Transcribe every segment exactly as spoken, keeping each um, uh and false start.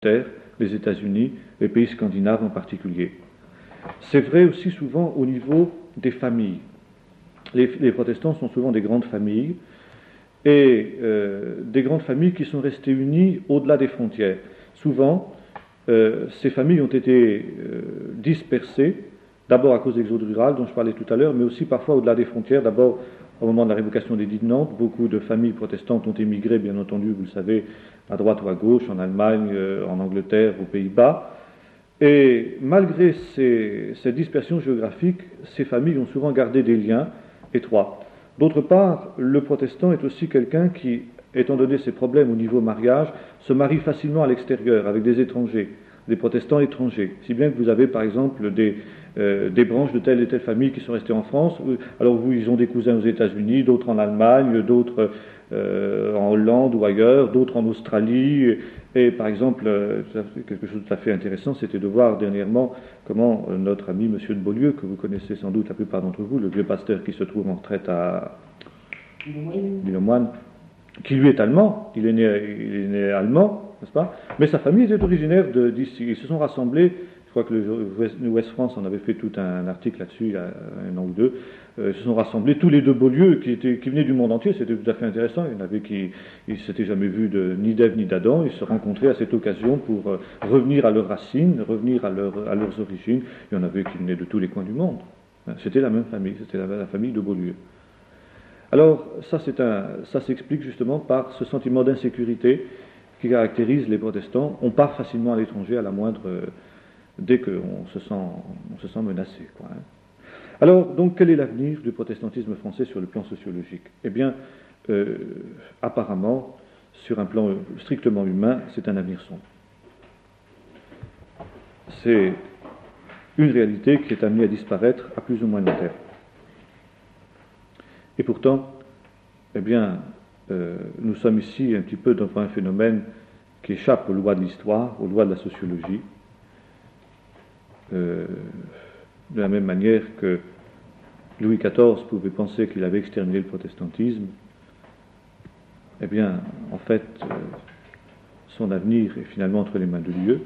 les États-Unis, les pays scandinaves en particulier. C'est vrai aussi souvent au niveau des familles. Les, les protestants sont souvent des grandes familles, et euh, des grandes familles qui sont restées unies au-delà des frontières. Souvent, euh, ces familles ont été euh, dispersées, d'abord à cause de l'exode rural dont je parlais tout à l'heure, mais aussi parfois au-delà des frontières. D'abord, au moment de la révocation des Dits de Nantes, beaucoup de familles protestantes ont émigré, bien entendu, vous le savez, à droite ou à gauche, en Allemagne, euh, en Angleterre, aux Pays-Bas. Et malgré ces, cette dispersion géographique, ces familles ont souvent gardé des liens étroits. D'autre part, le protestant est aussi quelqu'un qui, étant donné ses problèmes au niveau mariage, se marie facilement à l'extérieur, avec des étrangers, des protestants étrangers. Si bien que vous avez, par exemple, des, euh, des branches de telle et telle famille qui sont restées en France. Alors, vous, ils ont des cousins aux États-Unis, d'autres en Allemagne, d'autres euh, en Hollande ou ailleurs, d'autres en Australie. Et, par exemple, euh, quelque chose de tout à fait intéressant, c'était de voir dernièrement comment euh, notre ami M. de Beaulieu, que vous connaissez sans doute la plupart d'entre vous, le vieux pasteur qui se trouve en retraite à Villemoine, qui lui est allemand, il est né, il est né allemand, n'est-ce pas? Mais sa famille était originaire d'ici. Ils se sont rassemblés, je crois que le Ouest France en avait fait tout un article là-dessus il y a un an ou deux. Euh, ils se sont rassemblés, tous les deux Beaulieu, qui, étaient, qui venaient du monde entier, c'était tout à fait intéressant. Il y en avait qui ne s'étaient jamais vus de, ni d'Ève ni d'Adam. Ils se rencontraient à cette occasion pour euh, revenir à leurs racines, revenir à, leur, à leurs origines. Il y en avait qui venaient de tous les coins du monde. C'était la même famille, c'était la, la famille de Beaulieu. Alors, ça, c'est un, ça s'explique justement par ce sentiment d'insécurité qui caractérise les protestants. On part facilement à l'étranger à la moindre, euh, dès qu'on se sent, on se sent menacé, quoi, hein. Alors, donc, quel est l'avenir du protestantisme français sur le plan sociologique? Eh bien, euh, apparemment, sur un plan strictement humain, c'est un avenir sombre. C'est une réalité qui est amenée à disparaître à plus ou moins long terme. Et pourtant, eh bien, euh, nous sommes ici un petit peu devant un phénomène qui échappe aux lois de l'histoire, aux lois de la sociologie, euh, de la même manière que Louis quatorze pouvait penser qu'il avait exterminé le protestantisme. Eh bien, en fait, euh, son avenir est finalement entre les mains de Dieu.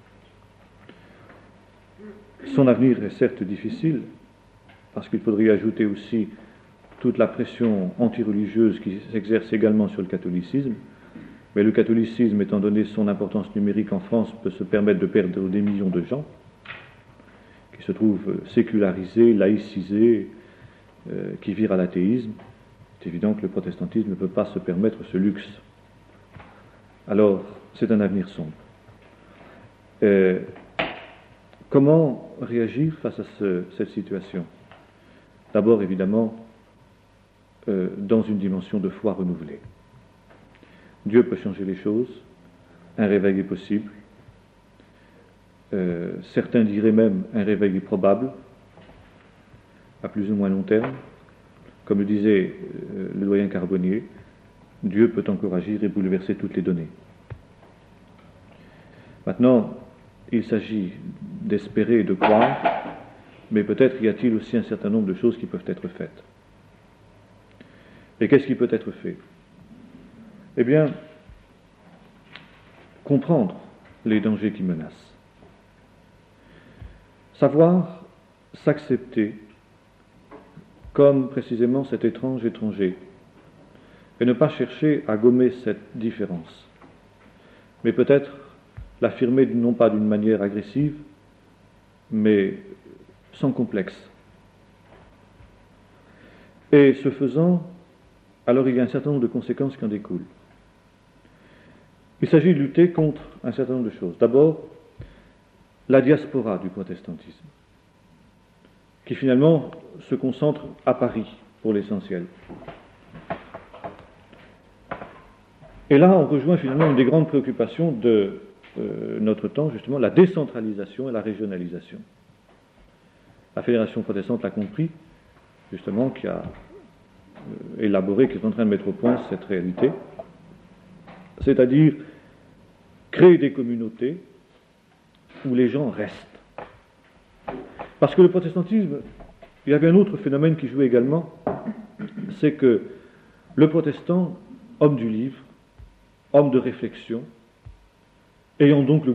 Son avenir est certes difficile, parce qu'il faudrait y ajouter aussi toute la pression anti-religieuse qui s'exerce également sur le catholicisme. Mais le catholicisme, étant donné son importance numérique en France, peut se permettre de perdre des millions de gens qui se trouvent sécularisés, laïcisés, euh, qui virent à l'athéisme. C'est évident que le protestantisme ne peut pas se permettre ce luxe. Alors, c'est un avenir sombre. Euh, comment réagir face à ce, cette situation? D'abord, évidemment, euh, dans une dimension de foi renouvelée. Dieu peut changer les choses, un réveil est possible. Euh, certains diraient même un réveil est probable, à plus ou moins long terme. Comme le disait euh, le doyen Carbonnier, Dieu peut encore agir et bouleverser toutes les données. Maintenant, il s'agit d'espérer et de croire, mais peut-être y a-t-il aussi un certain nombre de choses qui peuvent être faites. Et qu'est-ce qui peut être fait? Eh bien, comprendre les dangers qui menacent. Savoir s'accepter comme précisément cet étrange étranger, et ne pas chercher à gommer cette différence, mais peut-être l'affirmer non pas d'une manière agressive, mais sans complexe. Et ce faisant, alors il y a un certain nombre de conséquences qui en découlent. Il s'agit de lutter contre un certain nombre de choses. D'abord, la diaspora du protestantisme, qui finalement se concentre à Paris pour l'essentiel. Et là, on rejoint finalement une des grandes préoccupations de euh, notre temps, justement, la décentralisation et la régionalisation. La Fédération protestante l'a compris, justement, qui a euh, élaboré, qui est en train de mettre au point cette réalité, c'est-à-dire créer des communautés où les gens restent. Parce que le protestantisme, il y avait un autre phénomène qui jouait également, c'est que le protestant, homme du livre, homme de réflexion, ayant donc le